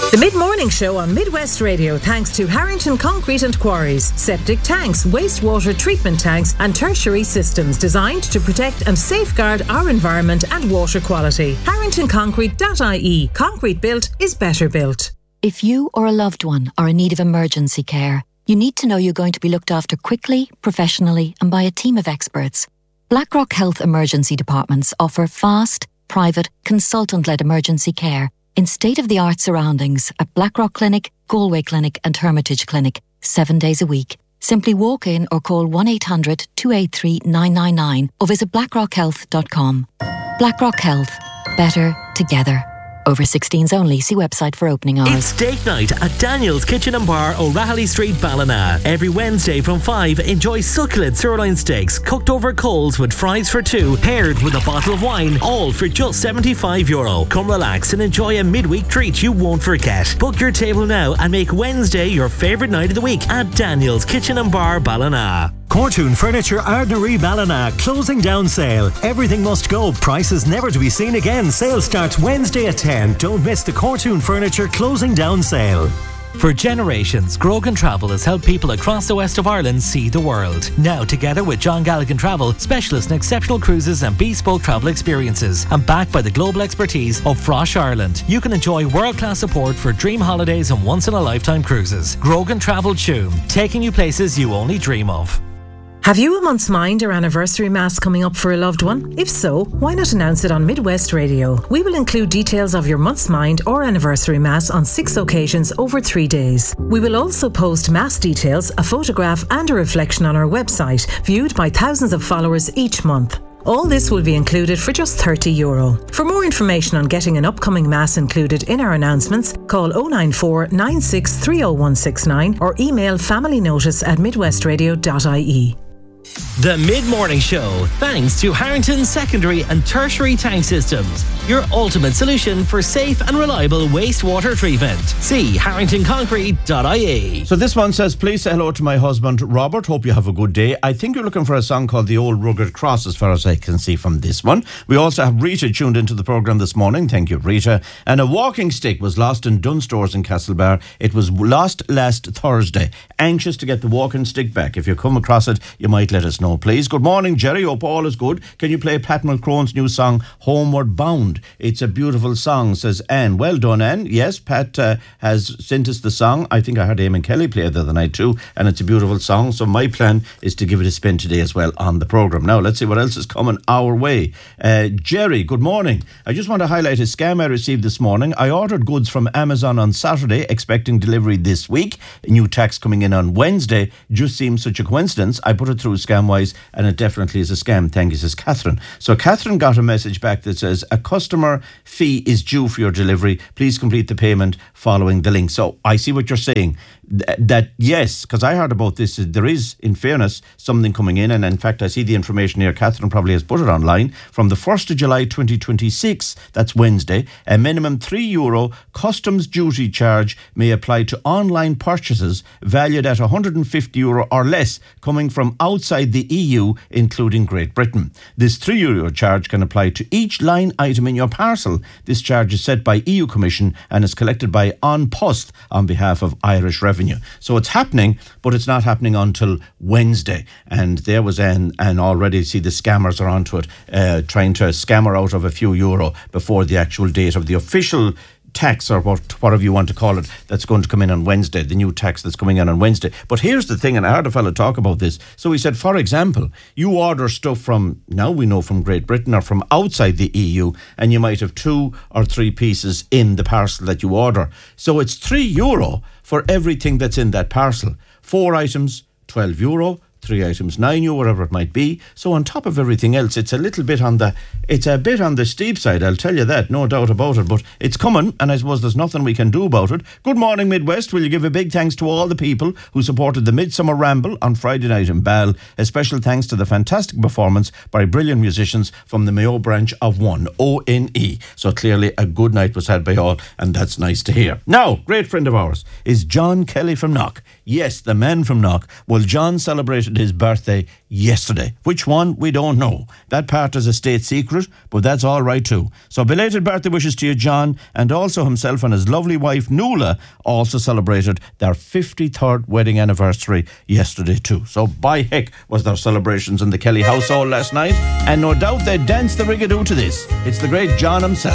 The Mid-Morning Show on Midwest Radio, thanks to Harrington Concrete and Quarries, septic tanks, wastewater treatment tanks and tertiary systems designed to protect and safeguard our environment and water quality. HarringtonConcrete.ie. Concrete built is better built. If you or a loved one are in need of emergency care, you need to know you're going to be looked after quickly, professionally and by a team of experts. Blackrock Health Emergency Departments offer fast, private, consultant-led emergency care in state-of-the-art surroundings at Blackrock Clinic, Galway Clinic and Hermitage Clinic, 7 days a week. Simply walk in or call 1-800-283-999 or visit blackrockhealth.com. Blackrock Health. Better together. Over 16s only. See website for opening hours. It's date night at Daniel's Kitchen and Bar, O'Rahilly Street, Ballina. Every Wednesday from 5, enjoy succulent sirloin steaks cooked over coals with fries for two, paired with a bottle of wine, all for just €75. Come relax and enjoy a midweek treat you won't forget. Book your table now and make Wednesday your favourite night of the week at Daniel's Kitchen and Bar, Ballina. Cortoon Furniture Ardnary Ballina, closing down sale. Everything must go, prices never to be seen again. Sale starts Wednesday at 10. Don't miss the Cortoon Furniture closing down sale. For generations, Grogan Travel has helped people across the west of Ireland see the world. Now, together with John Galligan Travel, specialists in exceptional cruises and bespoke travel experiences, and backed by the global expertise of Frosh Ireland, you can enjoy world-class support for dream holidays and once-in-a-lifetime cruises. Grogan Travel Tuam, taking you places you only dream of. Have you a month's mind or anniversary mass coming up for a loved one? If so, why not announce it on Midwest Radio? We will include details of your month's mind or anniversary mass on 6 occasions over 3 days. We will also post mass details, a photograph and a reflection on our website, viewed by thousands of followers each month. All this will be included for just €30. For more information on getting an upcoming mass included in our announcements, call 094 96 30169 or email familynotice@midwestradio.ie. The Mid-Morning Show, thanks to Harrington Secondary and Tertiary Tank Systems, your ultimate solution for safe and reliable wastewater treatment. See harringtonconcrete.ie. So this one says, please say hello to my husband Robert, hope you have a good day. I think you're looking for a song called The Old Rugged Cross, as far as I can see from this one. We also have Rita tuned into the programme this morning. Thank you, Rita. And a walking stick was lost in Dunstores in Castlebar. It was lost last Thursday. Anxious to get the walking stick back. If you come across it, you might let us know, please. Good morning, Jerry. Hope all is good. Can you play Pat Mulcrone's new song, Homeward Bound? It's a beautiful song, says Anne. Well done, Anne. Yes, Pat has sent us the song. I think I heard Eamon Kelly play it the other night too, and it's a beautiful song. So my plan is to give it a spin today as well on the programme. Now, let's see what else is coming our way. Jerry, good morning. I just want to highlight a scam I received this morning. I ordered goods from Amazon on Saturday, expecting delivery this week. A new tax coming in on Wednesday. Just seems such a coincidence. I put it through Scamwise, and it definitely is a scam. Thank you, says Catherine. So Catherine got a message back that says, a customer fee is due for your delivery. Please complete the payment following the link. So I see what you're saying. That yes, because I heard about this. There is, in fairness, something coming in, and in fact I see the information here. Catherine probably has put it online. From the 1st of July 2026, that's Wednesday, a minimum €3 customs duty charge may apply to online purchases valued at €150 or less coming from outside the EU, including Great Britain. This €3 charge can apply to each line item in your parcel. This charge is set by EU Commission and is collected by An Post on behalf of Irish Revenue. So it's happening, but it's not happening until Wednesday. And there was and already see the scammers are onto it, trying to scammer out of a few euro before the actual date of the official tax, or whatever you want to call it, that's going to come in on Wednesday, the new tax that's coming in on Wednesday. But here's the thing, and I heard a fella talk about this. So he said, for example, you order stuff from, now we know, from Great Britain or from outside the EU, and you might have 2 or 3 pieces in the parcel that you order. So it's €3 for everything that's in that parcel. 4 items, €12. 3 items, €9, whatever it might be. So on top of everything else, it's a bit on the steep side, I'll tell you that, no doubt about it. But it's coming, and I suppose there's nothing we can do about it. Good morning, Midwest. Will you give a big thanks to all the people who supported the Midsummer Ramble on Friday night in Ball? A special thanks to the fantastic performance by brilliant musicians from the Mayo branch of One, ONE. So clearly a good night was had by all, and that's nice to hear. Now, great friend of ours is John Kelly from Knock. Yes, the man from Knock. Well, John celebrated celebrated his birthday yesterday. Which one? We don't know. That part is a state secret, but that's all right too. So belated birthday wishes to you, John, and also himself and his lovely wife, Nuala, also celebrated their 53rd wedding anniversary yesterday too. So by heck was there celebrations in the Kelly household last night, and no doubt they danced the rigadoo to this. It's the great John himself.